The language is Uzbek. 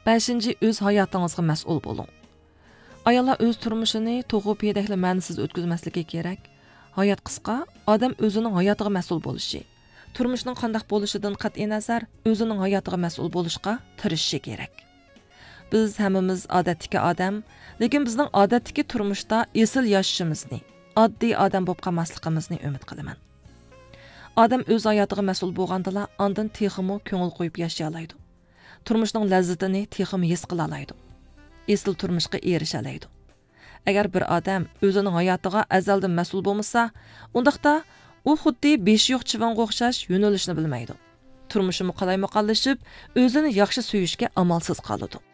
5. Öz hayotingizga mas'ul bo'ling. Ayollar o'z turmushini to'g'ri pedakli ma'nisiz o'tkazmasligi kerak. Hayot qisqa, odam o'zining hayotiga mas'ul bo'lishi, turmushning qanday bo'lishidan qat'iy nazar o'zining hayotiga mas'ul bo'lishga tirishishi kerak. Biz hammamiz odatdagi odam, lekin bizning odatdagi turmushda esil yashashimizni, oddiy odam bo'lib qolmasligimizni umid qilaman. Odam o'z hayotiga mas'ul bo'lgandala, ondan texmo ko'ngil qo'yib yashay oladi. Turmushning lazzatini texmo his qila oladi. Esil turmushga erisha oladi. Agar bir odam o'zining hayotiga azaldan mas'ul bo'lmasa, undaqda u xuddi beshi yo'q chivonga o'xshash yo'nalishni bilmaydi. Turmushimi qalaymoqallashib, o'zini yaxshi suyishga amalsiz qoladi.